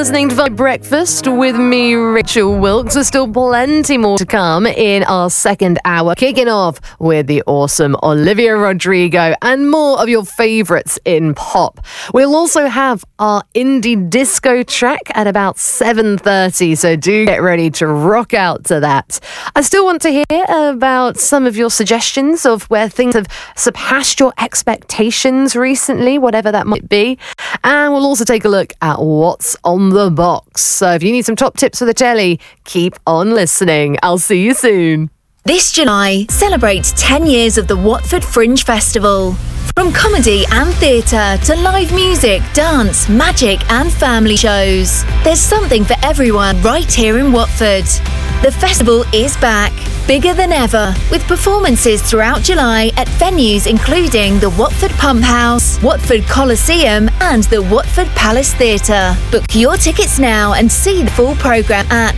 listening to Vibe Breakfast with me, Rachel Wilkes. There's still plenty more to come in our second hour, kicking off with the awesome Olivia Rodrigo and more of your favourites in pop. We'll also have our indie disco track at about 7:30, so do get ready to rock out to that. I still want to hear about some of your suggestions of where things have surpassed your expectations recently, whatever that might be. And we'll also take a look at what's on the box. So if you need some top tips for the telly, keep on listening. I'll see you soon. This July, celebrate 10 years of the Watford Fringe Festival. From comedy and theatre to live music, dance, magic and family shows. There's something for everyone right here in Watford. The festival is back, bigger than ever, with performances throughout July at venues including the Watford Pump House, Watford Coliseum and the Watford Palace Theatre. Book your tickets now and see the full programme at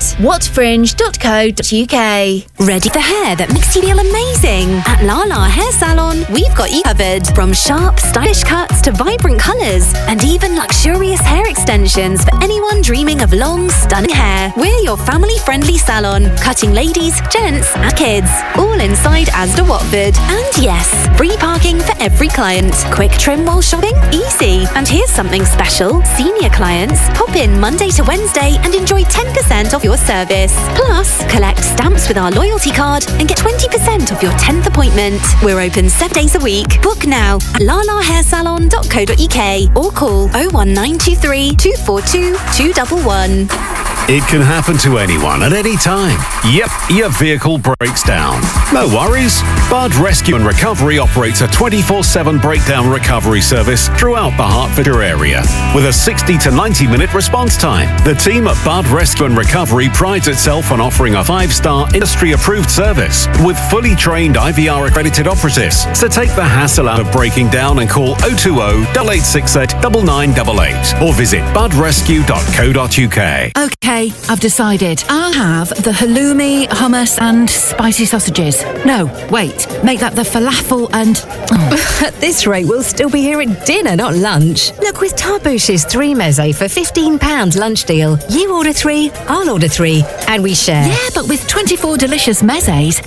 watfringe.co.uk. Ready for hair that makes you feel amazing? At Lala Hair Salon, we've got you covered. From sharp, stylish cuts to vibrant colours and even luxurious hair extensions for anyone dreaming of long, stunning hair. We're your family-friendly salon, cutting ladies, gents and kids. All inside Asda Watford. And yes, free parking for every client. Quick trim while shopping? Easy. And here's something special. Senior clients, pop in Monday to Wednesday and enjoy 10% off your service. Plus, collect stamps with our loyalty card and get 20% off your 10th appointment. We're open 7 days a week. Book now at lalahairsalon.co.uk or call 01923 242 211. It can happen to anyone at any time. Yep, your vehicle breaks down. No worries. Bud Rescue and Recovery operates a 24/7 breakdown recovery service throughout the Hertfordshire area with a 60 to 90-minute response time. The team at Bud Rescue and Recovery prides itself on offering a 5-star industry-approved service with fully trained IVR-accredited operatives. So take the hassle out of breaking down and call 020 8868 9988 or visit budrescue.co.uk. Okay, I've decided. I'll have the halloumi, hummus and spicy sausages. No, wait, make that the falafel and... At this rate, we'll still be here at dinner, not lunch. Look, with Tarbouche's 3 meze for £15 lunch deal, you order 3, I'll order 3, and we share. Yeah, but with 24 delicious mezes